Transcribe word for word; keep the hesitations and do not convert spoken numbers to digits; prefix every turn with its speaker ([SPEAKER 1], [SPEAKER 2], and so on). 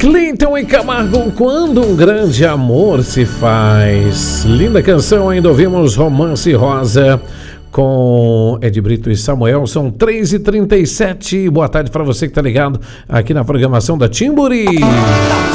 [SPEAKER 1] Clinton e Camargo, quando um grande amor se faz. Linda canção, ainda ouvimos Romance Rosa com Ed Brito e Samuel. São três e trinta e sete. Boa tarde para você que tá ligado aqui na programação da Timburi.